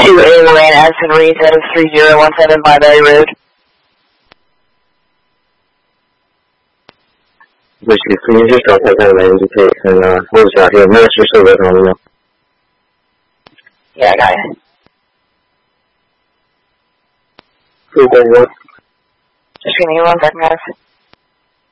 2A Lorraine Addison Reed out of 3017 Byberry Road. Whiskey, can you just drop that down there indicate and what was that? Yeah, Mercer Silver on the Yeah, I got it. Who's that? Just give me 1 second, guys.